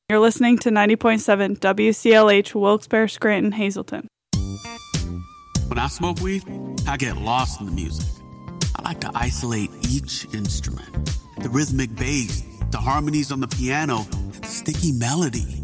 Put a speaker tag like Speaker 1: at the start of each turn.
Speaker 1: You're listening to 90.7 WCLH Wilkes-Barre, Scranton, Hazleton.
Speaker 2: When I smoke weed, I get lost in the music. I like to isolate each instrument. The rhythmic bass, the harmonies on the piano, the sticky melody.